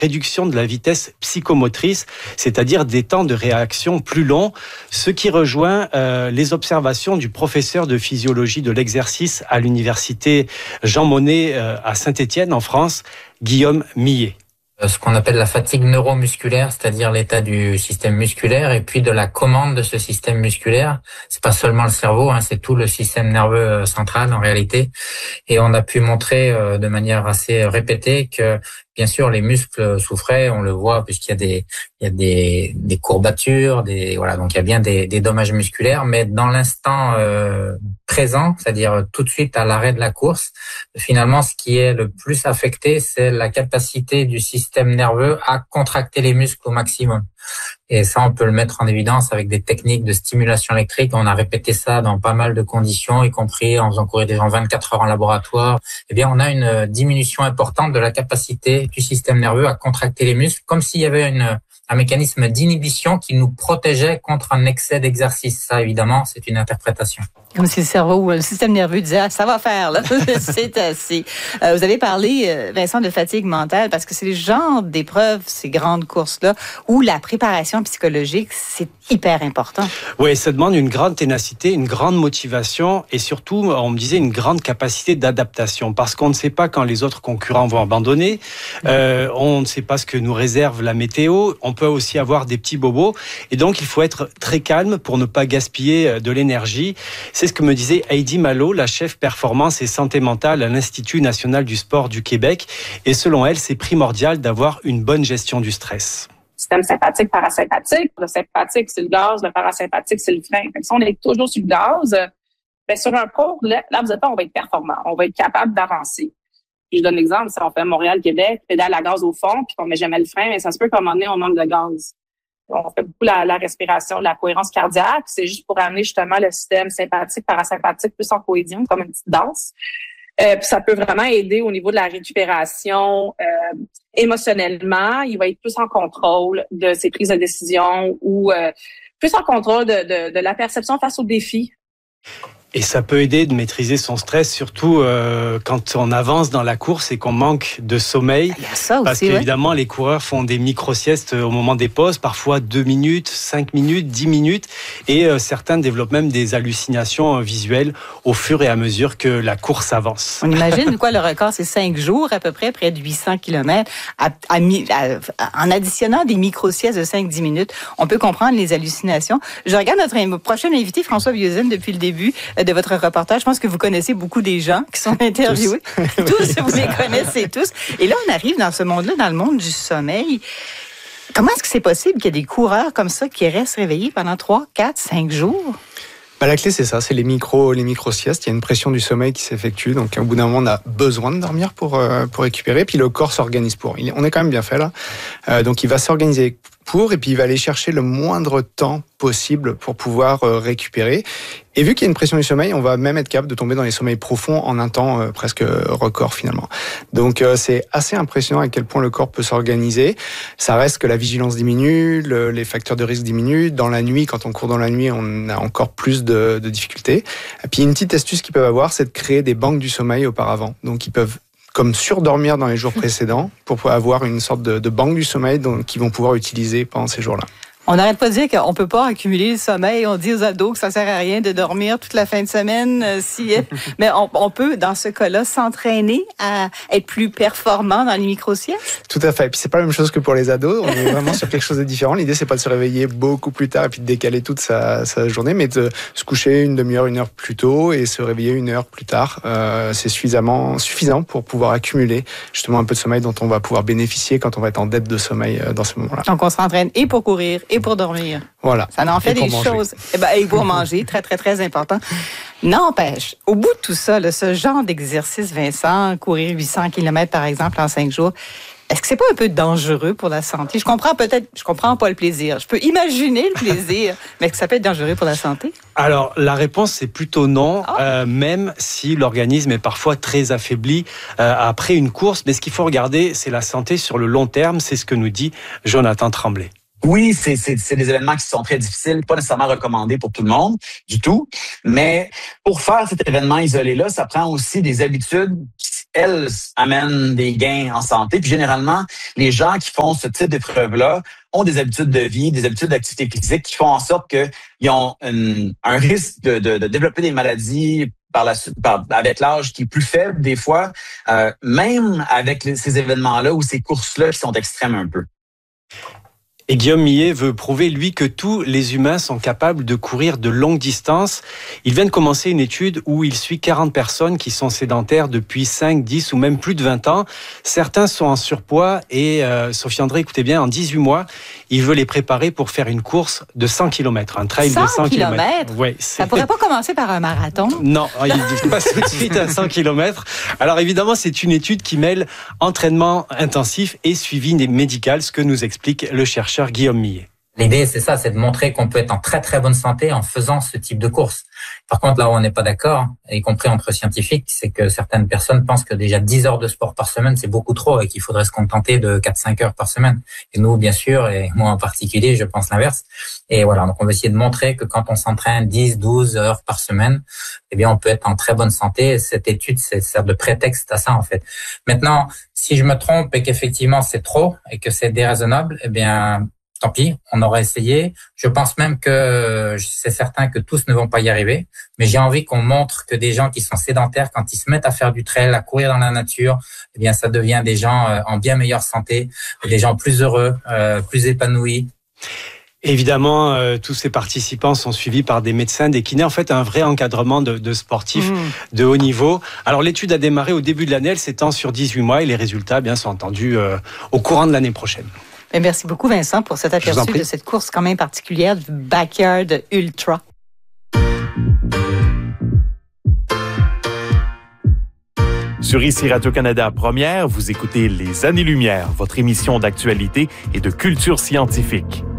réduction de la vitesse psychomotrice, c'est-à-dire des temps de réaction plus longs, ce qui rejoint les observations du professeur de physiologie de l'exercice à l'université Jean Monnet à Saint-Étienne en France, Guillaume Millet. Ce qu'on appelle la fatigue neuromusculaire, c'est-à-dire l'état du système musculaire et puis de la commande de ce système musculaire. C'est pas seulement le cerveau, c'est tout le système nerveux central en réalité. Et on a pu montrer de manière assez répétée que bien sûr les muscles souffraient, on le voit puisqu'il y a des courbatures, donc il y a bien des dommages musculaires, mais dans l'instant présent, c'est-à-dire tout de suite à l'arrêt de la course, finalement ce qui est le plus affecté, c'est la capacité du système nerveux à contracter les muscles au maximum. Et ça, on peut le mettre en évidence avec des techniques de stimulation électrique. On a répété ça dans pas mal de conditions, y compris en faisant courir des gens 24 heures en laboratoire. Eh bien, on a une diminution importante de la capacité du système nerveux à contracter les muscles, comme s'il y avait un mécanisme d'inhibition qui nous protégeait contre un excès d'exercice. Ça, évidemment, c'est une interprétation. Comme si le cerveau ou le système nerveux disait « ça va faire, là, c'est assez ». Vous avez parlé, Vincent, de fatigue mentale, parce que c'est le genre d'épreuves, ces grandes courses-là, où la préparation psychologique, c'est hyper important. Oui, ça demande une grande ténacité, une grande motivation et surtout, on me disait, une grande capacité d'adaptation, parce qu'on ne sait pas quand les autres concurrents vont abandonner, on ne sait pas ce que nous réserve la météo, on peut aussi avoir des petits bobos, et donc il faut être très calme pour ne pas gaspiller de l'énergie. C'est ce que me disait Heidi Malo, la chef performance et santé mentale à l'Institut national du sport du Québec. Et selon elle, c'est primordial d'avoir une bonne gestion du stress. Système sympathique, parasympathique. Le sympathique, c'est le gaz. Le parasympathique, c'est le frein. Donc, si on est toujours sur le gaz, sur un cours, là, vous êtes pas, on va être performant. On va être capable d'avancer. Et je donne l'exemple, si on fait Montréal-Québec, pédale à gaz au fond, puis qu'on met jamais le frein, mais ça se peut qu'à un moment donné, on manque de gaz. On fait beaucoup la respiration, la cohérence cardiaque. C'est juste pour amener justement le système sympathique, parasympathique plus en cohésion, comme une petite danse. Puis ça peut vraiment aider au niveau de la récupération émotionnellement. Il va être plus en contrôle de ses prises de décision ou plus en contrôle de la perception face aux défis. Et ça peut aider de maîtriser son stress, surtout quand on avance dans la course et qu'on manque de sommeil. Il y a ça aussi, parce qu'évidemment, les coureurs font des micro-siestes au moment des pauses, parfois 2 minutes, 5 minutes, 10 minutes. Et certains développent même des hallucinations visuelles au fur et à mesure que la course avance. On imagine quoi, le record, c'est 5 jours à peu près, près de 800 km. En additionnant des micro-siestes de 5-10 minutes, on peut comprendre les hallucinations. Je regarde notre prochain invité, François Bieuzen, depuis le début de votre reportage. Je pense que vous connaissez beaucoup des gens qui sont interviewés. Tous, vous les connaissez tous. Et là, on arrive dans ce monde-là, dans le monde du sommeil. Comment est-ce que c'est possible qu'il y ait des coureurs comme ça qui restent réveillés pendant 3, 4, 5 jours? La clé, c'est ça, c'est les micro-siestes. Il y a une pression du sommeil qui s'effectue. Donc, au bout d'un moment, on a besoin de dormir pour récupérer. Puis, le corps s'organise pour. On est quand même bien fait, là. Donc, il va s'organiser pour, et puis il va aller chercher le moindre temps possible pour pouvoir récupérer. Et vu qu'il y a une pression du sommeil, on va même être capable de tomber dans les sommeils profonds en un temps presque record finalement. Donc c'est assez impressionnant à quel point le corps peut s'organiser. Ça reste que la vigilance diminue, les facteurs de risque diminuent. Dans la nuit, quand on court dans la nuit, on a encore plus de difficultés. Et puis une petite astuce qu'ils peuvent avoir, c'est de créer des banques du sommeil auparavant. Donc ils peuvent comme surdormir dans les jours précédents pour pouvoir avoir une sorte de banque du sommeil qu'ils vont pouvoir utiliser pendant ces jours-là. On n'arrête pas de dire qu'on ne peut pas accumuler le sommeil. On dit aux ados que ça ne sert à rien de dormir toute la fin de semaine. Mais on peut, dans ce cas-là, s'entraîner à être plus performant dans les micro-siestes. Tout à fait. Et puis, c'est pas la même chose que pour les ados. On est vraiment sur quelque chose de différent. L'idée, c'est pas de se réveiller beaucoup plus tard et puis de décaler toute sa journée, mais de se coucher une demi-heure, 1 heure plus tôt et se réveiller 1 heure plus tard. C'est suffisant pour pouvoir accumuler justement un peu de sommeil dont on va pouvoir bénéficier quand on va être en dette de sommeil dans ce moment-là. Donc, on s'entraîne et pour courir et pour dormir. Voilà. Ça en fait des choses. Et pour manger, très, très, très important. N'empêche, au bout de tout ça, là, ce genre d'exercice, Vincent, courir 800 km par exemple en 5 jours, est-ce que c'est pas un peu dangereux pour la santé? Je comprends pas le plaisir. Je peux imaginer le plaisir, mais est-ce que ça peut être dangereux pour la santé? Alors, la réponse, c'est plutôt non, même si l'organisme est parfois très affaibli après une course. Mais ce qu'il faut regarder, c'est la santé sur le long terme. C'est ce que nous dit Jonathan Tremblay. Oui, c'est des événements qui sont très difficiles, pas nécessairement recommandés pour tout le monde, du tout. Mais pour faire cet événement isolé-là, ça prend aussi des habitudes elles amènent des gains en santé. Puis généralement, les gens qui font ce type d'épreuve-là ont des habitudes de vie, des habitudes d'activité physique qui font en sorte qu'ils ont un risque de développer des maladies avec l'âge qui est plus faible des fois, même avec ces événements-là ou ces courses-là qui sont extrêmes un peu. Et Guillaume Millet veut prouver, lui, que tous les humains sont capables de courir de longues distances. Il vient de commencer une étude où il suit 40 personnes qui sont sédentaires depuis 5, 10 ou même plus de 20 ans. Certains sont en surpoids et, Sophie André, écoutez bien, en 18 mois, il veut les préparer pour faire une course de 100 km, un trail de 100 km. Ouais, ça pourrait pas commencer par un marathon? Non, il passe tout de suite à 100 km. Alors évidemment, c'est une étude qui mêle entraînement intensif et suivi médical, ce que nous explique le chercheur Guillaume Millet. L'idée, c'est ça, c'est de montrer qu'on peut être en très très bonne santé en faisant ce type de course. Par contre, là où on n'est pas d'accord, y compris entre scientifiques, c'est que certaines personnes pensent que déjà 10 heures de sport par semaine, c'est beaucoup trop et qu'il faudrait se contenter de 4-5 heures par semaine. Et nous, bien sûr, et moi en particulier, je pense l'inverse. Et voilà, donc on va essayer de montrer que quand on s'entraîne 10-12 heures par semaine, eh bien, on peut être en très bonne santé. Cette étude, sert de prétexte à ça, en fait. Maintenant, si je me trompe et qu'effectivement c'est trop et que c'est déraisonnable, eh bien, tant pis, on aura essayé. Je pense même que c'est certain que tous ne vont pas y arriver, mais j'ai envie qu'on montre que des gens qui sont sédentaires, quand ils se mettent à faire du trail, à courir dans la nature, eh bien, ça devient des gens en bien meilleure santé, des gens plus heureux, plus épanouis. Évidemment, tous ces participants sont suivis par des médecins, des kinés, en fait un vrai encadrement de sportifs de haut niveau. Alors l'étude a démarré au début de l'année, elle s'étend sur 18 mois et les résultats bien sont attendus au courant de l'année prochaine. Merci beaucoup Vincent pour cet aperçu de cette course quand même particulière du Backyard Ultra. Sur ICI Radio-Canada Première, vous écoutez Les Années-Lumière, votre émission d'actualité et de culture scientifique.